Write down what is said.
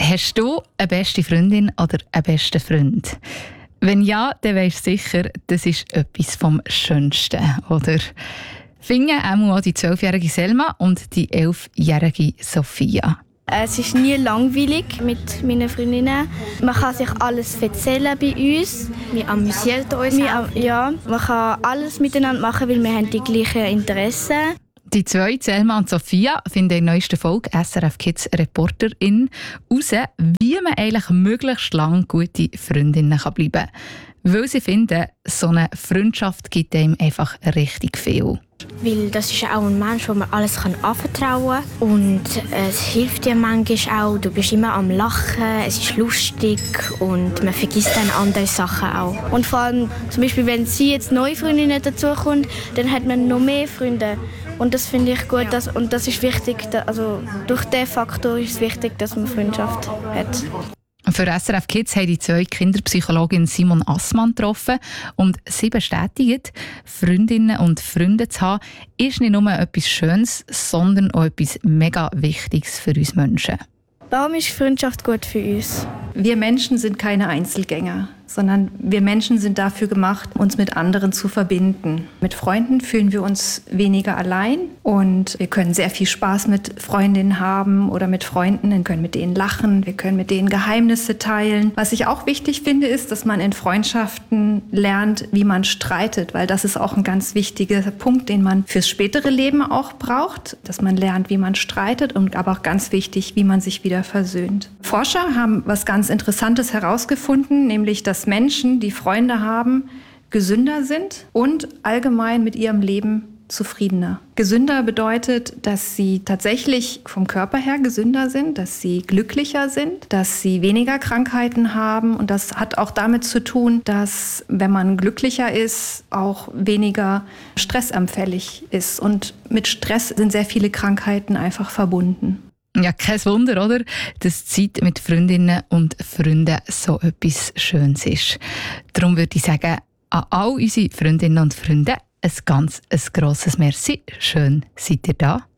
Hast du eine beste Freundin oder einen besten Freund? Wenn ja, dann weisst du sicher, das ist etwas vom Schönsten, oder? Finden auch die 12-jährige Selma und die 11-jährige Sophia. Es ist nie langweilig mit meinen Freundinnen. Man kann sich alles erzählen bei uns. Wir amüsieren uns Ja, man kann alles miteinander machen, weil wir haben die gleichen Interessen. Die zwei, Selma und Sophia, finden in der neuesten Folge SRF Kids Reporterin heraus, wie man eigentlich möglichst lange gute Freundinnen bleiben kann. Weil sie finden, so eine Freundschaft gibt einem einfach richtig viel. Weil das ist auch ein Mensch, dem man alles anvertrauen kann. Und es hilft dir manchmal auch. Du bist immer am Lachen, es ist lustig und man vergisst dann andere Sachen auch. Und vor allem, zum Beispiel, wenn sie jetzt neue Freundinnen dazukommt, dann hat man noch mehr Freunde. Und das finde ich gut, und das ist wichtig. Also durch diesen Faktor ist es wichtig, dass man Freundschaft hat. Für SRF Kids haben die zwei Kinderpsychologin Simon Assmann getroffen und sie bestätigt, Freundinnen und Freunde zu haben, ist nicht nur etwas Schönes, sondern auch etwas mega Wichtiges für uns Menschen. Warum ist Freundschaft gut für uns? Wir Menschen sind keine Einzelgänger, sondern wir Menschen sind dafür gemacht, uns mit anderen zu verbinden. Mit Freunden fühlen wir uns weniger allein und wir können sehr viel Spaß mit Freundinnen haben oder mit Freunden. Wir können mit denen lachen, wir können mit denen Geheimnisse teilen. Was ich auch wichtig finde, ist, dass man in Freundschaften lernt, wie man streitet, weil das ist auch ein ganz wichtiger Punkt, den man fürs spätere Leben auch braucht, dass man lernt, wie man streitet und aber auch ganz wichtig, wie man sich wieder versöhnt. Forscher haben was ganz Interessantes herausgefunden, nämlich dass Menschen, die Freunde haben, gesünder sind und allgemein mit ihrem Leben zufriedener. Gesünder bedeutet, dass sie tatsächlich vom Körper her gesünder sind, dass sie glücklicher sind, dass sie weniger Krankheiten haben. Und das hat auch damit zu tun, dass, wenn man glücklicher ist, auch weniger stressanfällig ist. Und mit Stress sind sehr viele Krankheiten einfach verbunden. Ja, kein Wunder, oder? Dass Zeit mit Freundinnen und Freunden so etwas Schönes ist. Darum würde ich sagen, an all unsere Freundinnen und Freunde ein grosses Merci. Schön seid ihr da.